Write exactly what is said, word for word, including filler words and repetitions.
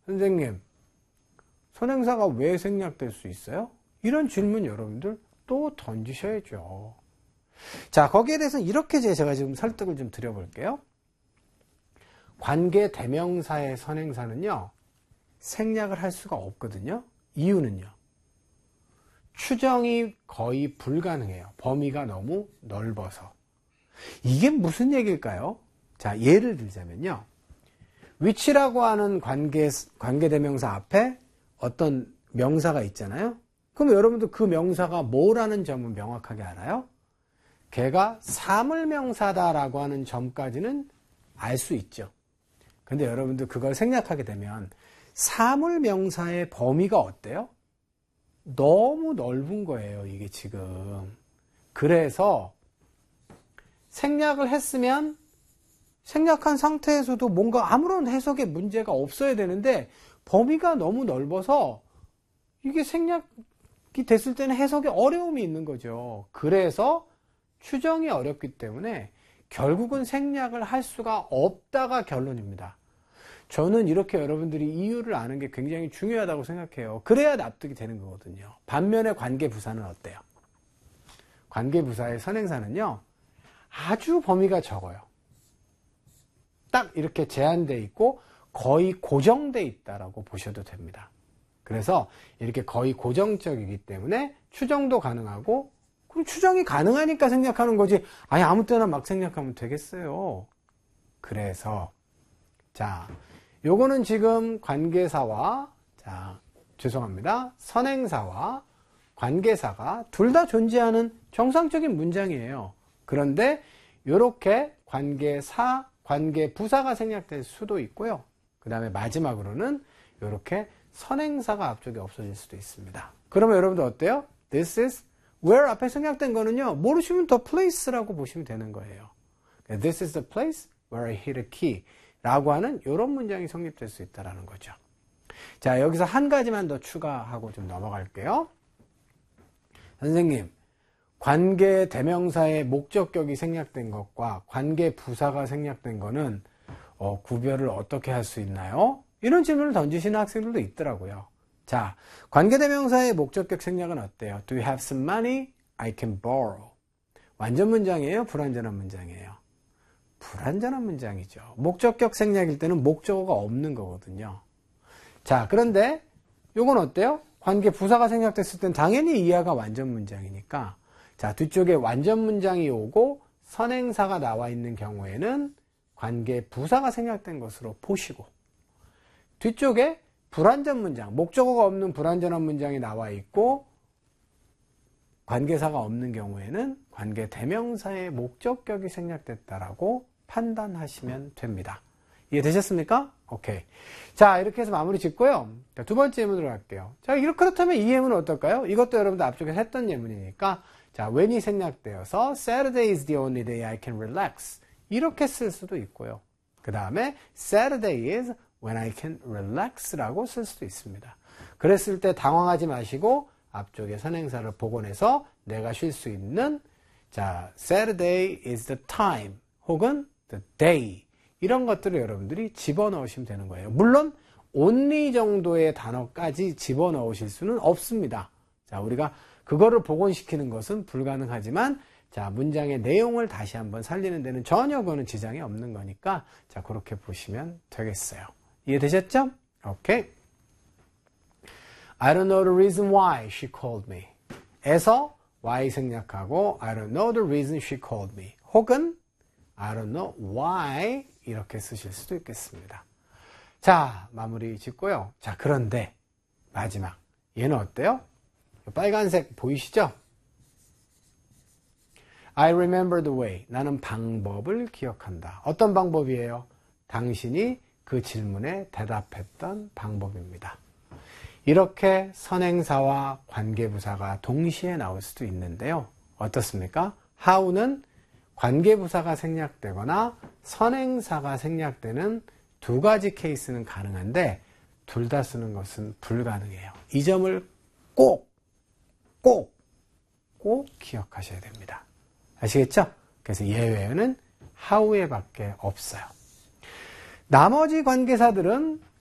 선생님, 선행사가 왜 생략될 수 있어요? 이런 질문 여러분들 또 던지셔야죠. 자, 거기에 대해서는 이렇게 제가 지금 설득을 좀 드려볼게요. 관계 대명사의 선행사는요, 생략을 할 수가 없거든요. 이유는요, 추정이 거의 불가능해요. 범위가 너무 넓어서. 이게 무슨 얘기일까요? 자, 예를 들자면요, which라고 하는 관계, 관계대명사 앞에 어떤 명사가 있잖아요. 그럼 여러분들 그 명사가 뭐라는 점은 명확하게 알아요? 걔가 사물명사다라고 하는 점까지는 알 수 있죠. 근데 여러분들 그걸 생략하게 되면 사물명사의 범위가 어때요? 너무 넓은 거예요, 이게 지금. 그래서 생략을 했으면 생략한 상태에서도 뭔가 아무런 해석에 문제가 없어야 되는데 범위가 너무 넓어서 이게 생략이 됐을 때는 해석에 어려움이 있는 거죠. 그래서 추정이 어렵기 때문에 결국은 생략을 할 수가 없다가 결론입니다. 저는 이렇게 여러분들이 이유를 아는 게 굉장히 중요하다고 생각해요. 그래야 납득이 되는 거거든요. 반면에 관계부사는 어때요? 관계부사의 선행사는요, 아주 범위가 적어요. 딱 이렇게 제한되어 있고 거의 고정되어 있다라고 보셔도 됩니다. 그래서 이렇게 거의 고정적이기 때문에 추정도 가능하고, 그럼 추정이 가능하니까 생략하는 거지, 아니 아무 때나 막 생략하면 되겠어요. 그래서 자, 요거는 지금 관계사와, 자, 죄송합니다, 선행사와 관계사가 둘 다 존재하는 정상적인 문장이에요. 그런데 요렇게 관계사, 관계부사가 생략될 수도 있고요. 그 다음에 마지막으로는 이렇게 선행사가 앞쪽에 없어질 수도 있습니다. 그러면 여러분들 어때요? This is where 앞에 생략된 거는요, 모르시면 the place라고 보시면 되는 거예요. This is the place where I hid a key 라고 하는 이런 문장이 성립될 수 있다는 거죠. 자, 여기서 한 가지만 더 추가하고 좀 넘어갈게요. 선생님, 관계 대명사의 목적격이 생략된 것과 관계 부사가 생략된 거는 어, 구별을 어떻게 할 수 있나요? 이런 질문을 던지시는 학생들도 있더라고요. 자, 관계 대명사의 목적격 생략은 어때요? Do you have some money? I can borrow. 완전 문장이에요? 불완전한 문장이에요? 불완전한 문장이죠. 목적격 생략일 때는 목적어가 없는 거거든요. 자, 그런데 요건 어때요? 관계 부사가 생략됐을 땐 당연히 이하가 완전 문장이니까, 자, 뒤쪽에 완전 문장이 오고 선행사가 나와 있는 경우에는 관계 부사가 생략된 것으로 보시고, 뒤쪽에 불완전 문장, 목적어가 없는 불완전한 문장이 나와 있고 관계사가 없는 경우에는 관계 대명사의 목적격이 생략됐다라고 판단하시면 됩니다. 이해되셨습니까? 오케이. 자, 이렇게 해서 마무리 짓고요. 자, 두 번째 예문으로 갈게요. 자, 이렇게 그렇다면 이 예문은 어떨까요? 이것도 여러분들 앞쪽에 했던 예문이니까, 자, when이 생략되어서 Saturday is the only day I can relax. 이렇게 쓸 수도 있고요. 그 다음에 Saturday is when I can relax라고 쓸 수도 있습니다. 그랬을 때 당황하지 마시고 앞쪽에 선행사를 복원해서 내가 쉴 수 있는, 자, Saturday is the time 혹은 the day, 이런 것들을 여러분들이 집어넣으시면 되는 거예요. 물론 only 정도의 단어까지 집어넣으실 수는 없습니다. 자, 우리가 그거를 복원시키는 것은 불가능하지만, 자, 문장의 내용을 다시 한번 살리는 데는 전혀 그거는 지장이 없는 거니까, 자, 그렇게 보시면 되겠어요. 이해되셨죠? 오케이. I don't know the reason why she called me. 에서 why 생략하고 I don't know the reason she called me. 혹은 I don't know why 이렇게 쓰실 수도 있겠습니다. 자, 마무리 짓고요. 자, 그런데 마지막 얘는 어때요? 빨간색 보이시죠? I remember the way. 나는 방법을 기억한다. 어떤 방법이에요? 당신이 그 질문에 대답했던 방법입니다. 이렇게 선행사와 관계부사가 동시에 나올 수도 있는데요. 어떻습니까? how는 관계부사가 생략되거나 선행사가 생략되는 두 가지 케이스는 가능한데 둘 다 쓰는 것은 불가능해요. 이 점을 꼭, 꼭, 꼭 기억하셔야 됩니다. 아시겠죠? 그래서 예외는 how에 밖에 없어요. 나머지 관계사들은